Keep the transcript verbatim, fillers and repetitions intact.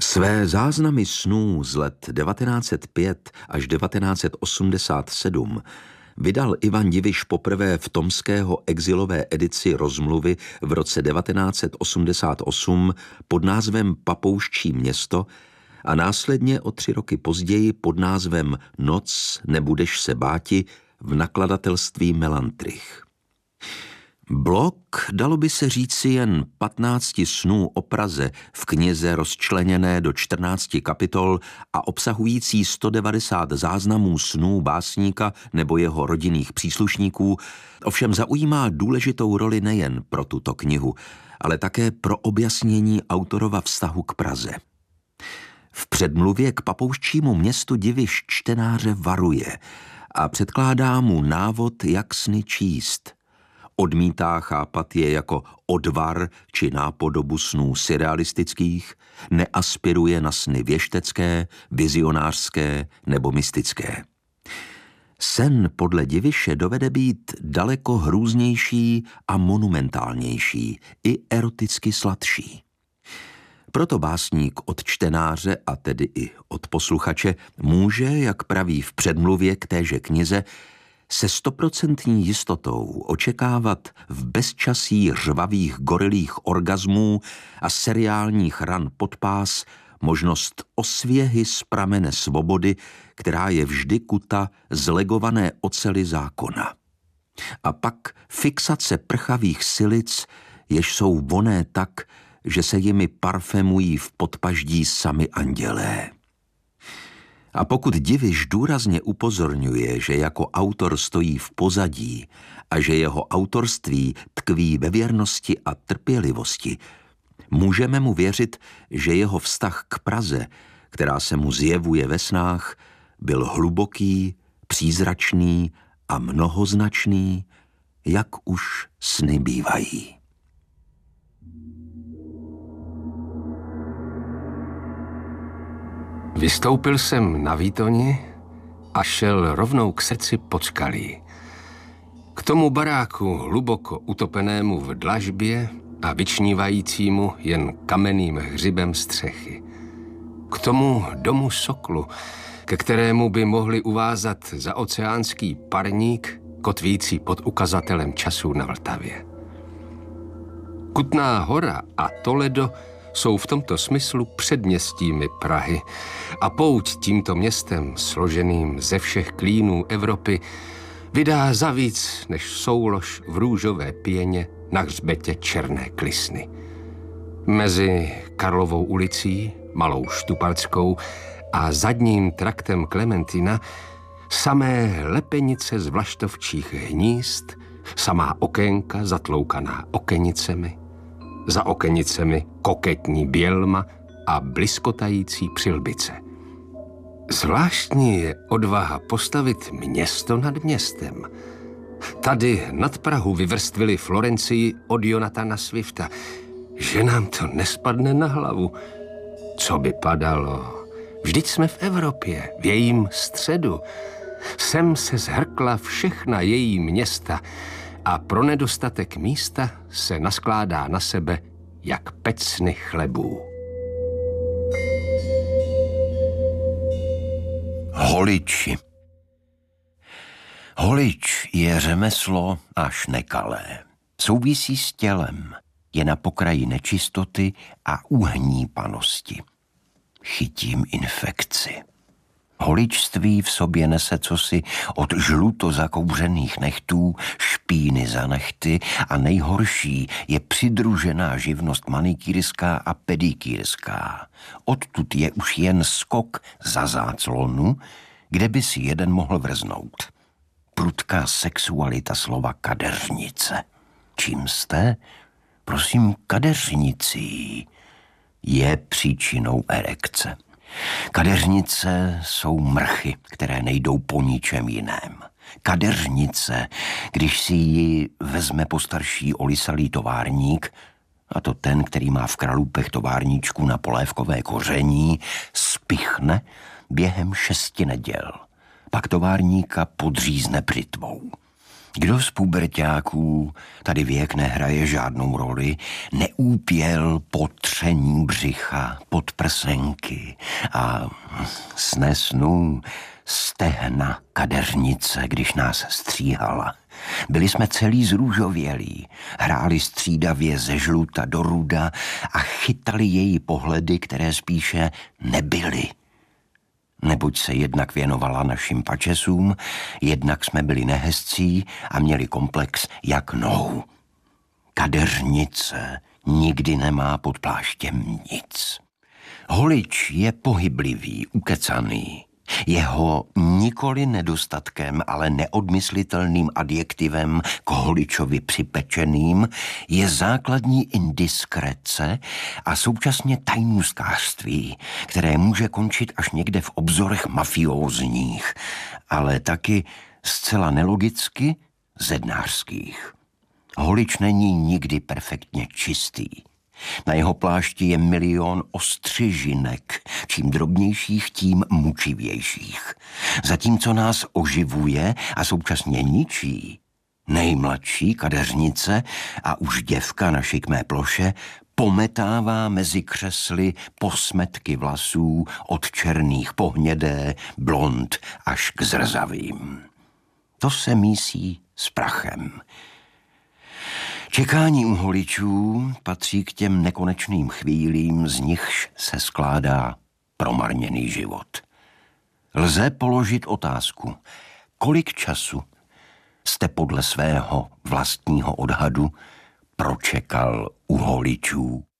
Své záznamy snů z let devatenáct set pět až devatenáct set osmdesát sedm vydal Ivan Diviš poprvé v tomského exilové edici Rozmluvy v roce devatenáct set osmdesát osm pod názvem Papouščí město a následně o tři roky později pod názvem Noc, nebudeš se báti v nakladatelství Melantrich. Blok, dalo by se říci, jen patnácti snů o Praze v knize rozčleněné do čtrnácti kapitol a obsahující sto devadesát záznamů snů básníka nebo jeho rodinných příslušníků, ovšem zaujímá důležitou roli nejen pro tuto knihu, ale také pro objasnění autorova vztahu k Praze. V předmluvě k Papouščímu městu Diviš čtenáře varuje a předkládá mu návod, jak sny číst. Odmítá chápat je jako odvar či nápodobu snů surrealistických, neaspiruje na sny věštecké, vizionářské nebo mystické. Sen podle Diviše dovede být daleko hrůznější a monumentálnější, i eroticky sladší. Proto básník od čtenáře, a tedy i od posluchače, může, jak praví v předmluvě k téže knize, se stoprocentní jistotou očekávat v bezčasí řvavých gorilích orgazmů a seriálních ran pod pás možnost osvěhy z pramene svobody, která je vždy kuta z legované oceli zákona. A pak fixace prchavých silic, jež jsou vonné tak, že se jimi parfémují v podpaždí sami andělé. A pokud Diviš důrazně upozorňuje, že jako autor stojí v pozadí a že jeho autorství tkví ve věrnosti a trpělivosti, můžeme mu věřit, že jeho vztah k Praze, která se mu zjevuje ve snách, byl hluboký, přízračný a mnohoznačný, jak už sny bývají. Vystoupil jsem na výtoni a šel rovnou k srdci Počkalí. K tomu baráku hluboko utopenému v dlažbě a vyčnívajícímu jen kamenným hřibem střechy. K tomu domu Soklu, ke kterému by mohli uvázat zaoceánský parník, kotvící pod ukazatelem času na Vltavě. Kutná Hora a Toledo jsou v tomto smyslu předměstími Prahy a pouť tímto městem, složeným ze všech klínů Evropy, vydá za víc než soulož v růžové pěně na hřbetě Černé Klisny. Mezi Karlovou ulicí, Malou Štupardskou a zadním traktem Klementina samé lepenice z vlaštovčích hnízd, samá okénka zatloukaná okenicemi, za okenicemi koketní bělma a bliskotající přilbice. Zvláštní je odvaha postavit město nad městem. Tady nad Prahu vyvrstvili Florencii od Jonathana Swifta. Že nám to nespadne na hlavu. Co by padalo? Vždyť jsme v Evropě, v jejím středu. Sem se zhrkla všechna její města a pro nedostatek místa se naskládá na sebe jak pecny chlebů. Holiči. Holič je řemeslo až nekalé. Souvisí s tělem, je na pokraji nečistoty a uhnípanosti. Chytím infekci. Holičství v sobě nese cosi od žluto zakouřených nechtů, špíny za nechty a nejhorší je přidružená živnost manikýrská a pedikýrská. Odtud je už jen skok za záclonu, kde by si jeden mohl vrznout. Prudká sexualita slova kadeřnice. Čím jste? Prosím, kadeřnicí je příčinou erekce. Kadeřnice jsou mrchy, které nejdou po ničem jiném. Kadeřnice, když si ji vezme postarší olisalý továrník, a to ten, který má v kralupech továrníčku na polévkové koření, spichne během šesti neděl. Pak továrníka podřízne břitvou. Kdo z puberťáků, tady věk nehraje žádnou roli, neúpěl potření břicha, podprsenky a snesnů stehna kadeřnice, když nás stříhala. Byli jsme celý zrůžovělí, hráli střídavě ze žluta do ruda a chytali její pohledy, které spíše nebyly. Neboť se jednak věnovala našim pačesům, jednak jsme byli nehezcí a měli komplex jak nohou. Kadeřnice nikdy nemá pod pláštěm nic. Holič je pohyblivý, ukecaný. Jeho nikoli nedostatkem, ale neodmyslitelným adjektivem k Holičovi připečeným je základní indiskrece a současně tajnůstkářství, které může končit až někde v obzorech mafiózních, ale taky zcela nelogicky zednářských. Holič není nikdy perfektně čistý. Na jeho plášti je milion ostřižinek, čím drobnějších, tím mučivějších. Zatímco nás oživuje a současně ničí, nejmladší kadeřnice a už děvka na šikmé ploše pometává mezi křesly posmetky vlasů od černých po hnědé, blond až k zrzavým. To se mísí s prachem. Čekání u holičů patří k těm nekonečným chvílím, z nichž se skládá promarněný život. Lze položit otázku, kolik času jste podle svého vlastního odhadu pročekal u holičů?